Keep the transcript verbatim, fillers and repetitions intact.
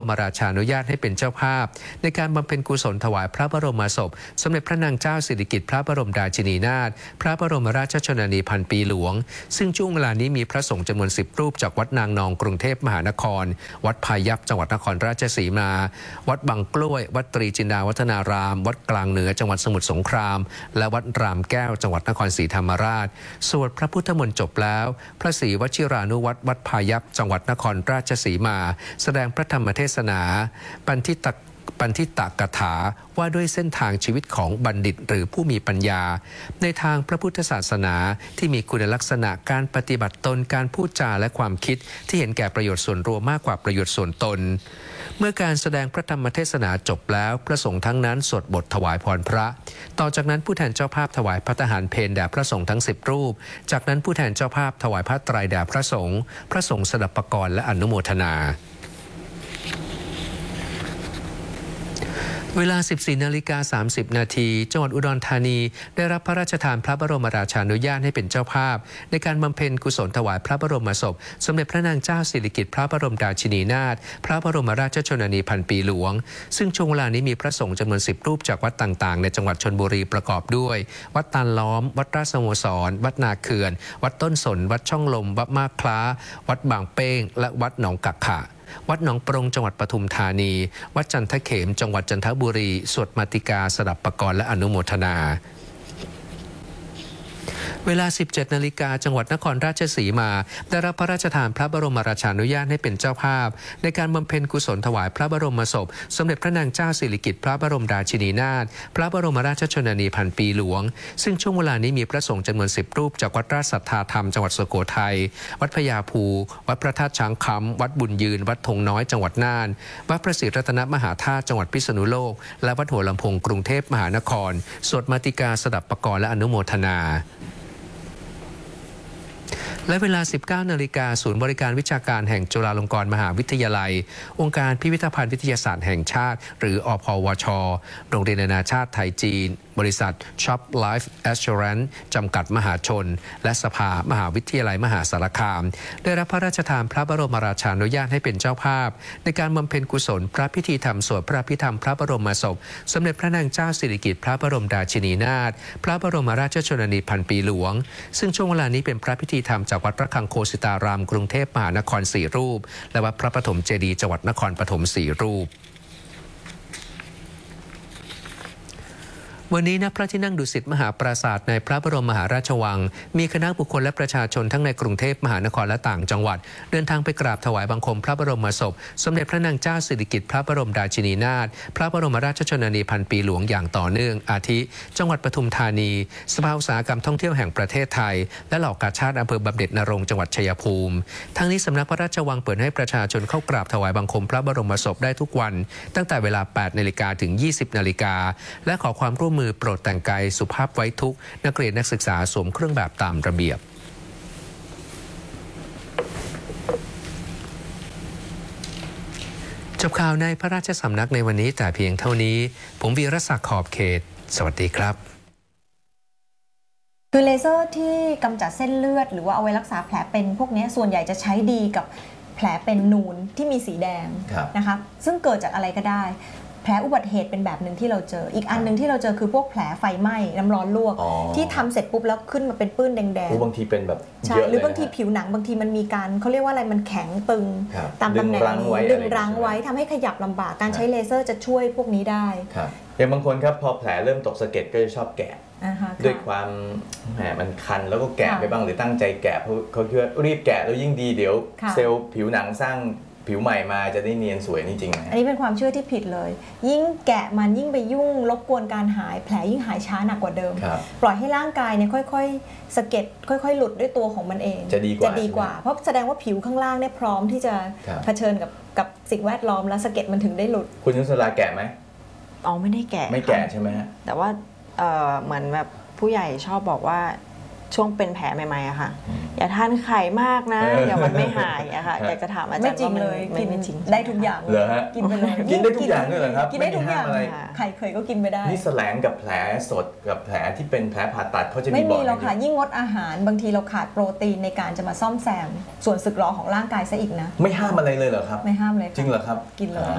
มราชานุญาตให้เป็นเจ้าภาพในการบำเพ็ญกุศลถวายพระบรมศพสมเด็จพระนางเจ้าสิริกิติ์พระบรมราชินีนาถพระบรมราชชนนีพันปีหลวงซึ่งช่วงเวลานี้มีพระสงฆ์จำนวนสิบรูปจากวัดนางนองกรุงเทพมหานครวัดพายัพจังหวัดนครราชสีมาวัดบางกล้วยวัดตรีจินดาวัฒนารามวัดกลางเหนือจังหวัดสมุทรสงครามและวัดรามแก้วจังหวัดนครศรีธรรมราชสวดพระพุทธมนต์จบแล้วพระศรีวชิรานุวัตรวัดพายัพจังหวัดนครราชสีมาแสดงพระธรรมเทศนาปันทิตปันทิตกถาว่าด้วยเส้นทางชีวิตของบัณฑิตหรือผู้มีปัญญาในทางพระพุทธศาสนาที่มีคุณลักษณะการปฏิบัติตนการพูดจาและความคิดที่เห็นแก่ประโยชน์ส่วนรวมมากกว่าประโยชน์ส่วนตนเมื่อการแสดงพระธรรมเทศนาจบแล้วพระสงฆ์ทั้งนั้นสวดบทถวายพรพระต่อจากนั้นผู้แทนเจ้าภาพถวายพระทหารเพลแด่พระสงฆ์ทั้งสิบรูปจากนั้นผู้แทนเจ้าภาพถวายพระไตรแด่พระสงฆ์พระสงฆ์สดับประกรณ์และอนุโมทนาเวลา สิบสี่นาฬิกาสามสิบนาทีจังหวัดอุดรธานีได้รับพระราชทานพระบรมราชานุญาตให้เป็นเจ้าภาพในการบำเพ็ญกุศลถวายพระบรมศพสมเด็จพระนางเจ้าสิริกิติ์พระบรมราชินีนาถพระบรมราชชนนีพันปีหลวงซึ่งช่วงเวลานี้มีพระสงฆ์จำนวนสิบรูปจากวัดต่างๆในจังหวัดชลบุรีประกอบด้วยวัดตาลล้อมวัดราชสโมสรวัดนาเขื่อนวัดต้นสนวัดช่องลมวัดมาคล้าวัดบางเป้งและวัดหนองกักขะวัดหนองปรงจังหวัดปทุมธานีวัดจันทเขมจังหวัดจันทบุรีสวดมาติกาสดับประกรณ์และอนุโมทนาเวลา สิบเจ็ดนาฬิกาจังหวัดนครราชสีมาได้รับพระราชทานพระบรมราชานุญาตให้เป็นเจ้าภาพในการบำเพ็ญกุศลถวายพระบรมศพสมเด็จพระนางเจ้าสิริกิติ์พระบรมราชินีนาถพระบรมราชชนนีพันปีหลวงซึ่งช่วงเวลานี้มีพระสงฆ์จำนวนสิบรูปจากวัดราชสัทธาธรรมจังหวัดสุโขทัยวัดพญาภูวัดพระธาตุช้างคำวัดบุญยืนวัดธงน้อยจังหวัดน่านวัดพระศรีรัตนมหาธาตุจังหวัดพิษณุโลกและวัดหัวลำโพงกรุงเทพมหานครสวดมาติกาสดับประกรณ์และอนุโมทนาและเวลา สิบเก้านาฬิกาศูนย์บริการวิชาการแห่งจุฬาลงกรณ์มหาวิทยาลัยองค์การพิพิธภัณฑ์วิทยาศาสตร์แห่งชาติหรืออพวชโรงเรียนนานาชาติไทยจีนบริษัท Shop Life Assurance จำกัดมหาชนและสภามหาวิทยาลัยมหาสารคามได้รับพระราชทานพระบรมราชานุญาตให้เป็นเจ้าภาพในการบำเพ็ญกุศลพระพิธีธรรมสวดพระพิธรรมพระบรมศพสมเด็จพระนางเจ้าสิริกิติ์พระบรมราชินีนาถพระบรมราชชนนีพันปีหลวงซึ่งช่วงเวลานี้เป็นพระพิธีธรรมจากวัดพระคังโคสิตารามกรุงเทพมหานครสี่รูปและวัดพระปฐมเจดีย์จังหวัดนครปฐมสี่รูปวันนี้ณพระที่นั่งดุสิตมหาปราสาทในพระบรมมหาราชวังมีคณะบุคคลและประชาชนทั้งในกรุงเทพมหานครและต่างจังหวัดเดินทางไปกราบถวายบังคมพระบรมศพสมเด็จพระนางเจ้าสิริกิติ์พระบรมราชินีนาถพระบรมราชชนนีพันปีหลวงอย่างต่อเนื่องอาทิจังหวัดปทุมธานีสภาอุตสาหกรรมท่องเที่ยวแห่งประเทศไทยและเหล่ากาชาดอำเภอบำเหน็จนรงค์จังหวัดชัยภูมิทั้งนี้สำนักพระราชวังเปิดให้ประชาชนเข้ากราบถวายบังคมพระบรมศพได้ทุกวันตั้งแต่เวลา แปดนาฬิกา ถึง ยี่สิบนาฬิกาและขอความร่วมมือโปรดแต่งกายสุภาพไว้ทุกนักเรียนนักศึกษาสวมเครื่องแบบตามระเบียบจบข่าวในพระราชสำนักในวันนี้แต่เพียงเท่านี้ผมวีรศักดิ์ขอบเขตสวัสดีครับคือเลเซอร์ที่กำจัดเส้นเลือดหรือว่าเอาไว้รักษาแผลเป็นพวกนี้ส่วนใหญ่จะใช้ดีกับแผลเป็นนูนที่มีสีแดงนะคะซึ่งเกิดจากอะไรก็ได้แผลอุบัติเหตุเป็นแบบหนึ่งที่เราเจออีกอันหนึ่งที่เราเจอคือพวกแผลไฟไหม้น้ำร้อนลวกที่ทำเสร็จปุ๊บแล้วขึ้นมาเป็นปื้นแดงๆบางทีเป็นแบบใช่หรือบางทีผิวหนังบางทีมันมีการเขาเรียกว่าอะไรมันแข็งตึงตามตำแหน่งนี้ดึงรั้งไว้ทำให้ขยับลำบากการใช้เลเซอร์จะช่วยพวกนี้ได้อย่างบางคนครับพอแผลเริ่มตกสะเก็ดก็จะชอบแกะด้วยความแหมมันคันแล้วก็แกะไปบ้างหรือตั้งใจแกะเพราะเขาคิดว่ารีบแกะแล้วยิ่งดีเดี๋ยวเซลล์ผิวหนังสร้างผิวใหม่มาจะได้เนียนสวยนี่จริงไหมอันนี้เป็นความเชื่อที่ผิดเลยยิ่งแกะมันยิ่งไปยุ่งรบกวนการหายแผลยิ่งหายช้าหนักกว่าเดิมปล่อยให้ร่างกายเนี่ยค่อยๆสะเก็ดค่อยๆหลุดด้วยตัวของมันเองจะดีกว่าจะดีกว่าเพราะแสดงว่าผิวข้างล่างเนี่ยพร้อมที่จะเผชิญกับกับสิ่งแวดล้อมแล้วสะเก็ดมันถึงได้หลุดคุณยุสราแกะไหมอ๋อไม่ได้แกะไม่แกะใช่ไหมฮะแต่ว่าเออเหมือนแบบผู้ใหญ่ชอบบอกว่าช่วงเป็นแผลใหม่ๆอะค่ะอย่าทานไข่มากนะเดี๋ยวมันไม่หายอะค่ะอยากจะถามอาจารย์ว่ามันไม่ไม่จริงได้ทุกอย่างเลยกินไปเลยกินได้ทุกอย่างด้วยเหรอครับกินได้ทุกอย่างไข่เคยก็กินไปได้นี่แสลงกับแผลสดกับแผลที่เป็นแผลผ่าตัดเขาจะมีไม่มีเราค่ะยิ่งงดอาหารบางทีเราขาดโปรตีนในการจะมาซ่อมแซมส่วนสึกหรอของร่างกายซะอีกนะไม่ห้ามอะไรเลยเหรอครับไม่ห้ามเลยจริงเหรอครับกินเลย